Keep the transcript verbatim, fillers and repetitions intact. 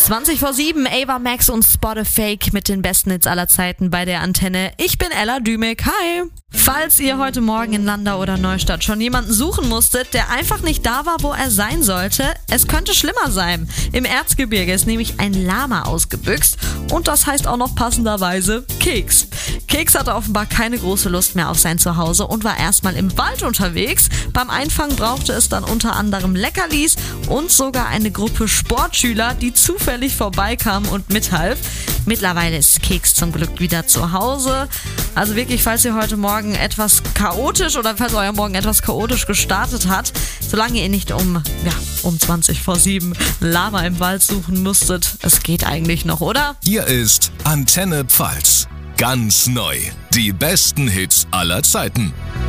zwanzig vor sieben, Ava Max und Spot a Fake mit den besten Hits aller Zeiten bei der Antenne. Ich bin Ella Dümig, hi! Falls ihr heute Morgen in Landau oder Neustadt schon jemanden suchen musstet, der einfach nicht da war, wo er sein sollte, es könnte schlimmer sein. Im Erzgebirge ist nämlich ein Lama ausgebüxt und das heißt auch noch passenderweise Keks. Keks hatte offenbar keine große Lust mehr auf sein Zuhause und war erstmal im Wald unterwegs. Beim Einfangen brauchte es dann unter anderem Leckerlis und sogar eine Gruppe Sportschüler, die zufällig vorbeikamen und mithalf. Mittlerweile ist Keks zum Glück wieder zu Hause. Also wirklich, falls ihr heute Morgen etwas chaotisch oder falls euer Morgen etwas chaotisch gestartet hat, solange ihr nicht um, ja, um zwanzig vor sieben Lama im Wald suchen musstet, es geht eigentlich noch, oder? Hier ist Antenne Pfalz. Ganz neu. Die besten Hits aller Zeiten.